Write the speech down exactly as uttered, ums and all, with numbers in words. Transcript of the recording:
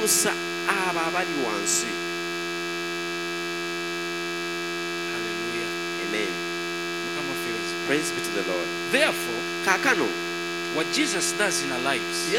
n'ayimusa abo abali wansi. Hallelujah. Amen. Mukama fewezi. Praise be to the Lord. Therefore, Kaakano what Jesus does in our lives